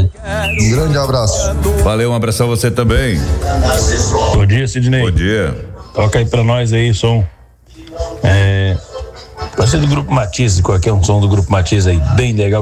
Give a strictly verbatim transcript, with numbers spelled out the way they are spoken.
aí. Um grande abraço. Valeu, um abração a você também. Bom dia, Sidney. Bom dia. Toca aí pra nós aí, som. É, pode ser do Grupo Matiz, qualquer um som do Grupo Matiz aí, bem legal.